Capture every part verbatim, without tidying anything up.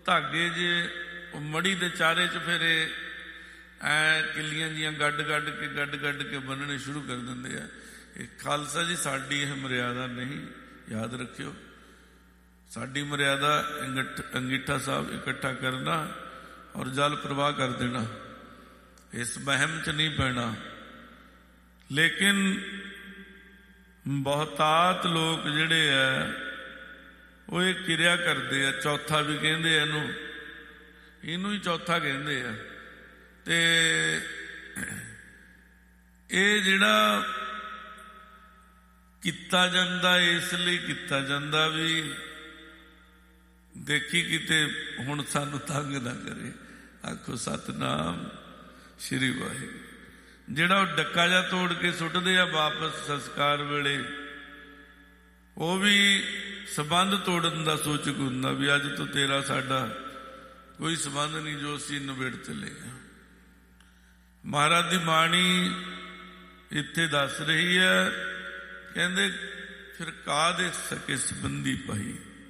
धागे जे मड़ी दे चारे च फिर ऐ किलियां जियां गड्ड गड्ड के गड्ड गड्ड के बनने शुरू कर देंगे आ। ये खालसा जी साड़ी यह मर्यादा नहीं, याद रखियो। साड़ी मर्यादा अंगठ अंगीठा साहब इकट्ठा करना और जल प्रवाह कर देना, इस वहम च नहीं पैना। लेकिन बहुतात लोग जिहड़े है वो ये किरिया करते हैं, चौथा भी कहते इनू इनू ही चौथा कहते हैं। ते ये जिहड़ा किता जांदा इसलिए किता जांदा भी देखी किते हुण सानू तंग ना करे। आखो सतनाम श्री वाहिगुरू। जिहड़ा डक्का जा तोड़ के सुटदे आ वापस संस्कार वेले, वो भी संबंध तोड़न का सूचक हुंदा भी अज तो तेरा साडा कोई संबंध नहीं, जो असीं निबेड़ चले। महाराज की बाणी इत्थे दस रही है, कहंदे फिर का दे सके संबंधी पाई।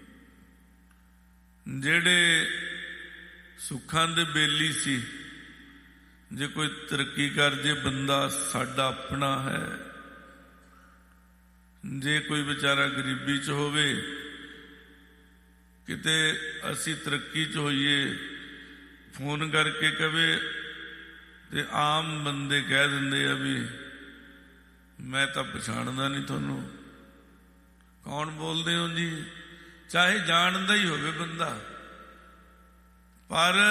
जेड़े सुखां दे बेली सी, जे कोई तरक्की कर जे बंदा साडा अपना है, जे कोई बेचारा गरीबी च होवे, किते असी तरक्की च होइए, फोन करके कवे ते आम बंदे कह देंदे आ भी मैं तो पछाणदा नहीं तुहानू, कौन बोलदे हो जी। चाहे जानदा ही होवे बंदा, पर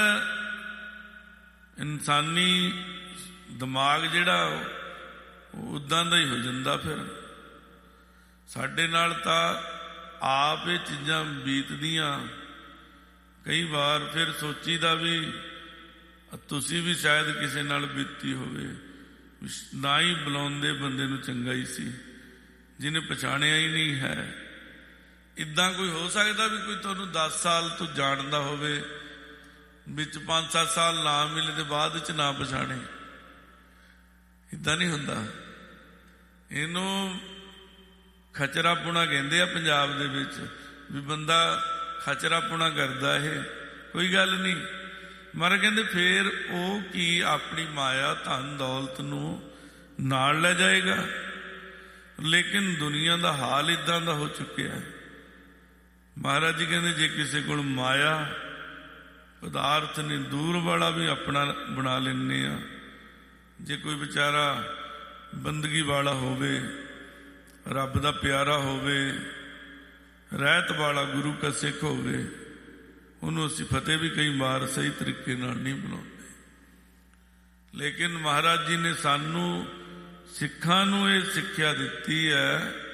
इंसानी दिमाग जिहड़ा उदां दा ही हो जांदा। फिर साडे नाल तां आप ये चीज़ां बीतदियां, कई बार फिर सोचीदा भी तुसी भी शायद किसी नाल बीती होवे, ना ही बुलाउंदे बंदे नूं चंगा ही सी, जिन्हें पछाणिया ही नहीं है। इदां कोई हो सकदा भी कोई तुहानूं दस साल तो जानदा होवे, विच पांच सत्त साल ना मिले ते बाद च ना पछाणे, इदां नहीं हुंदा। इहनूं खचरापुणा कहंदे आ पंजाब दे विच, भी बंदा खचरापुणा करदा है, कोई गल नहीं। मगर कहंदे फिर वो की अपनी माया धन दौलत नूं नाल ले जाएगा। लेकिन दुनिया का हाल इदां दा हो चुकिया है। महाराज जी कहंदे जे किसी कोल माया पदार्थ ने दूर वाला भी अपना बना लेने आ। जे कोई बेचारा बंदगी वाला होवे, रब दा प्यारा होवे, रहत वाला गुरु का सिख होवे, उन्होंने असीं फतेह भी कई बार सही तरीके नाल नहीं बुलाउंदे। लेकिन महाराज जी ने सानू सिखां नूं ये सिक्ख्या दित्ती है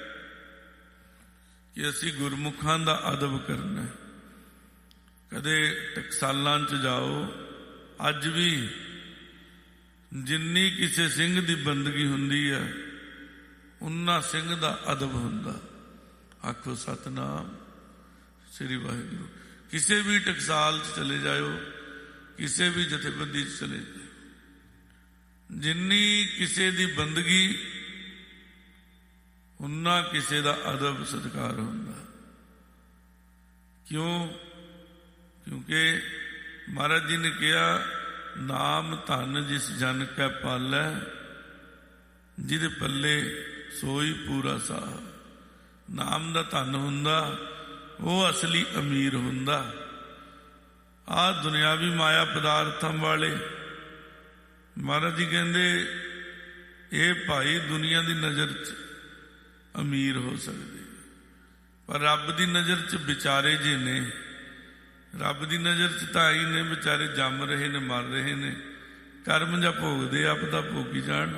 कि असीं गुरमुखां दा अदब करना। कदे टकसालां च जाओ, अज भी जिन्नी किसी सिंह दी बंदगी हुंदी है, उन्ना सिंह दा अदब हुंदा। आखो सतनाम श्री वाहिगुरू। किसी भी टकसाल च चले जाओ, किसी भी जथेबंदी च चले जाओ, जिन्नी किसी दी बंदगी उन्ना किसी दा अदब सत्कार हुंदा। क्यों? क्योंकि महाराज जी ने कहा नाम धन जिस जन कै पालै, जिहदे पल्ले सोई पूरा साह। नाम दा धन हुंदा वो असली अमीर हुंदा। आ दुनियावी माया पदार्थां वाले महाराज जी कहंदे ये भाई दुनिया की नज़र च अमीर हो सकते, पर रब की नज़र च बेचारे जे ने। रब की नज़र च तां ही ने बेचारे जम रहे ने, मर रहे ने, कर्म जा भोगदे आपदा भोगी जाण।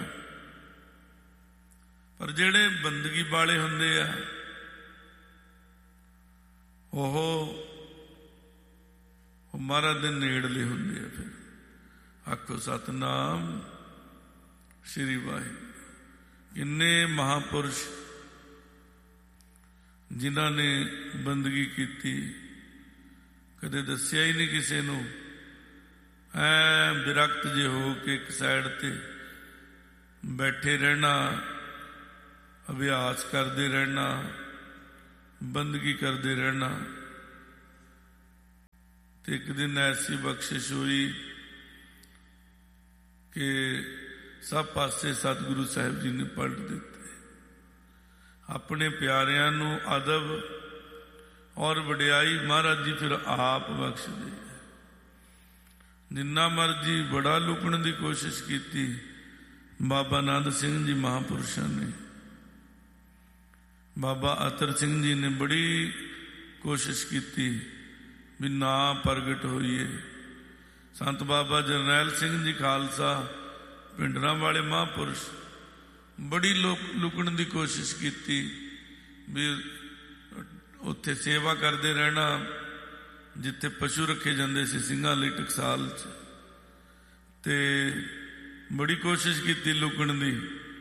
पर जिहड़े बंदगी वाले हुंदे आ, ओह महाराज दे नेड़ले हुंदे आ। फिर आखो सतनाम श्री वाहिगुरू। किन्ने महापुरुष जिन्हां ने बंदगी की, कदे दस्या ही नहीं किसी नूं। ऐ विरक्त जे हो के एक साइड ते बैठे रहना, अभ्यास करते रहना, बंदगी करते रहना। ਤੇ ਇੱਕ ਦਿਨ ਐਸੀ ਬਖਸ਼ਿਸ਼ ਹੋਈ ਕਿ ਸਭ ਪਾਸੇ ਸਤਿਗੁਰੂ ਸਾਹਿਬ ਜੀ ਨੇ ਪਲਟ ਦਿੱਤੇ। ਆਪਣੇ ਪਿਆਰਿਆਂ ਨੂੰ ਅਦਬ ਔਰ ਵਡਿਆਈ ਮਹਾਰਾਜ ਜੀ ਫਿਰ ਆਪ ਬਖਸ਼ਦੇ। ਜਿੰਨਾ ਮਰਜੀ ਬੜਾ ਲੁਕਣ ਦੀ ਕੋਸ਼ਿਸ਼ ਕੀਤੀ, ਬਾਬਾ ਆਨੰਦ ਸਿੰਘ ਜੀ ਮਹਾਂਪੁਰਸ਼ਾਂ ਨੇ, ਬਾਬਾ ਅਤਰ ਸਿੰਘ ਜੀ ਨੇ ਬੜੀ ਕੋਸ਼ਿਸ਼ ਕੀਤੀ ਵੀ ਨਾ ਪ੍ਰਗਟ ਹੋਈਏ। ਸੰਤ ਬਾਬਾ ਜਰਨੈਲ ਸਿੰਘ ਜੀ ਖਾਲਸਾ ਪਿੰਡਰਾਂ ਵਾਲੇ ਮਹਾਂਪੁਰਸ਼ ਬੜੀ ਲੋਕ ਲੁਕਣ ਦੀ ਕੋਸ਼ਿਸ਼ ਕੀਤੀ ਵੀ ਉੱਥੇ ਸੇਵਾ ਕਰਦੇ ਰਹਿਣਾ, ਜਿੱਥੇ ਪਸ਼ੂ ਰੱਖੇ ਜਾਂਦੇ ਸੀ ਸਿੰਘਾਂ ਲਈ ਟਕਸਾਲ 'ਚ, ਤੇ ਬੜੀ ਕੋਸ਼ਿਸ਼ ਕੀਤੀ ਲੁਕਣ ਦੀ,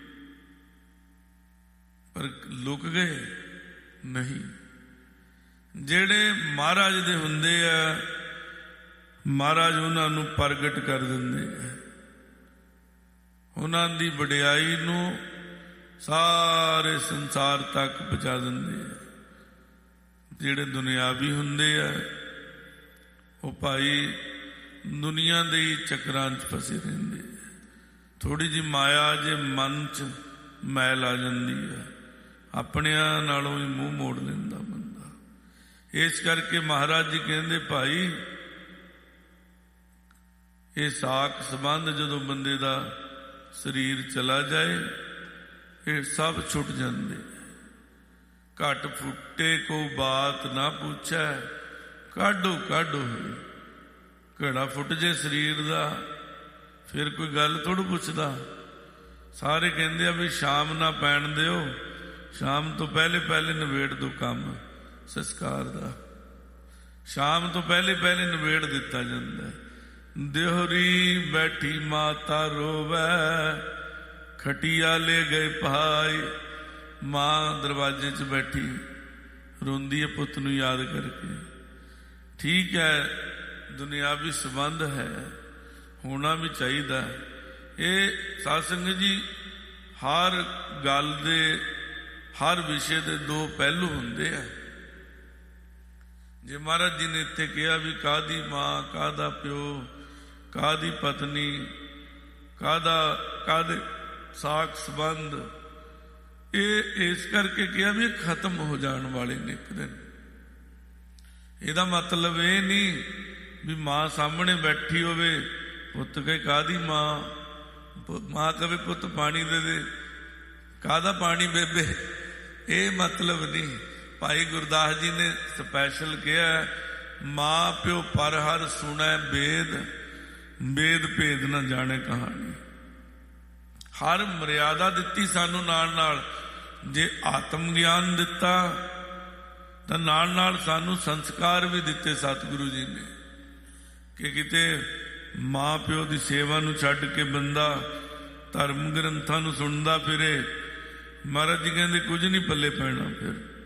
ਪਰ ਲੁਕ ਗਏ ਨਹੀਂ। ਜਿਹੜੇ ਮਹਾਰਾਜ ਦੇ ਹੁੰਦੇ ਆ, ਮਹਾਰਾਜ ਉਹਨਾਂ ਨੂੰ ਪ੍ਰਗਟ ਕਰ ਦਿੰਦੇ ਆ। ਉਹਨਾਂ ਦੀ ਵਡਿਆਈ ਨੂੰ ਸਾਰੇ ਸੰਸਾਰ ਤੱਕ ਪਹੁੰਚਾ ਦਿੰਦੇ ਆ। ਜਿਹੜੇ ਦੁਨਿਆਵੀ ਹੁੰਦੇ ਆ ਉਹ ਭਾਈ ਦੁਨੀਆ ਦੇ ਹੀ ਚੱਕਰਾਂ 'ਚ ਫਸੇ ਰਹਿੰਦੇ ਆ। ਥੋੜੀ ਜਿਹੀ ਮਾਇਆ ਜੇ ਮਨ 'ਚ ਮੈਲ ਆ ਜਾਂਦੀ ਹੈ, ਆਪਣਿਆਂ ਨਾਲੋਂ ਹੀ ਮੂੰਹ ਮੋੜ ਲੈਂਦਾ ਬੰਦਾ। ਇਸ ਕਰਕੇ ਮਹਾਰਾਜ ਜੀ ਕਹਿੰਦੇ ਭਾਈ ਇਹ ਸਾਕ ਸੰਬੰਧ ਜਦੋਂ ਬੰਦੇ ਦਾ ਸਰੀਰ ਚਲਾ ਜਾਏ ਇਹ ਸਭ ਛੁੱਟ ਜਾਂਦੇ। ਘਟ ਫੁੱਟੇ ਕੋ ਬਾਤ ਨਾ ਪੁੱਛੈ, ਕਾਢੋ ਕਾਢੋ। ਘੜਾ ਫੁੱਟ ਜੇ ਸਰੀਰ ਦਾ ਫਿਰ ਕੋਈ ਗੱਲ ਥੋੜ੍ਹਾ ਪੁੱਛਦਾ। ਸਾਰੇ ਕਹਿੰਦੇ ਆ ਵੀ ਸ਼ਾਮ ਨਾ ਪੈਣ ਦਿਓ, ਸ਼ਾਮ ਤੋਂ ਪਹਿਲੇ ਪਹਿਲੇ ਨਿਬੇੜ ਦੋ ਕੰਮ ਸੰਸਕਾਰ ਦਾ। ਸ਼ਾਮ ਤੋਂ ਪਹਿਲੇ ਪਹਿਲੇ ਨਿਬੇੜ ਦਿੱਤਾ ਜਾਂਦਾ। ਦਿਹੁਰੀ ਬੈਠੀ ਮਾਤਾ ਰੋਵੈ, ਖਟੀਆ ਲੈ ਗਏ ਭਾਈ। ਮਾਂ ਦਰਵਾਜ਼ੇ 'ਚ ਬੈਠੀ ਰੋਂਦੀ ਹੈ ਪੁੱਤ ਨੂੰ ਯਾਦ ਕਰਕੇ। ਠੀਕ ਹੈ, ਦੁਨਿਆਵੀ ਸੰਬੰਧ ਹੈ, ਹੋਣਾ ਵੀ ਚਾਹੀਦਾ। ਇਹ ਸਾਧ ਸੰਗਤ ਜੀ ਹਰ ਗੱਲ ਦੇ, ਹਰ ਵਿਸ਼ੇ ਦੇ ਦੋ ਪਹਿਲੂ ਹੁੰਦੇ ਆ। ਜੇ ਮਹਾਰਾਜ ਜੀ ਨੇ ਇੱਥੇ ਕਿਹਾ ਵੀ ਕਾਹਦੀ ਮਾਂ, ਕਾਹਦਾ ਪਿਓ, ਕਾਹਦੀ ਪਤਨੀ, ਕਾਹਦਾ ਕਾਹਦੇ ਸਾਕ ਸੰਬੰਧ, ਇਹ ਇਸ ਕਰਕੇ ਕਿਹਾ ਵੀ ਇਹ ਖਤਮ ਹੋ ਜਾਣ ਵਾਲੇ ਨੇ ਇੱਕ ਦਿਨ। ਇਹਦਾ ਮਤਲਬ ਇਹ ਨਹੀਂ ਵੀ ਮਾਂ ਸਾਹਮਣੇ ਬੈਠੀ ਹੋਵੇ, ਪੁੱਤ ਕਹੇ ਕਾਹਦੀ ਮਾਂ, ਮਾਂ ਕਹੇ ਪੁੱਤ ਪਾਣੀ ਦੇ ਦੇ, ਕਾਹਦਾ ਪਾਣੀ ਬੇਬੇ, ਇਹ ਮਤਲਬ ਨਹੀਂ। ਭਾਈ ਗੁਰਦਾਸ ਜੀ ਨੇ ਸਪੈਸ਼ਲ ਕਿਹਾ ਮਾਂ ਪਿਓ ਪਰ ਹਰ ਸੁਣੈ ਵੇਦ, ਵੇਦ ਭੇਦ ਨਾ ਜਾਣੇ ਕਹਾਣੀ। ਹਰ ਮਰਿਆਦਾ ਦਿੱਤੀ ਸਾਨੂੰ ਨਾਲ ਨਾਲ। ਜੇ ਆਤਮ ਗਿਆਨ ਦਿੱਤਾ ਤਾਂ ਨਾਲ ਨਾਲ ਸਾਨੂੰ ਸੰਸਕਾਰ ਵੀ ਦਿੱਤੇ ਸਤਿਗੁਰੂ ਜੀ ਨੇ, ਕਿ ਕਿਤੇ ਮਾਂ ਪਿਓ ਦੀ ਸੇਵਾ ਨੂੰ ਛੱਡ ਕੇ ਬੰਦਾ ਧਰਮ ਗ੍ਰੰਥਾਂ ਨੂੰ ਸੁਣਦਾ ਫਿਰੇ, ਮਹਾਰਾਜ ਜੀ ਕਹਿੰਦੇ ਕੁਝ ਨਹੀਂ ਪੱਲੇ ਪੈਣਾ ਫਿਰ।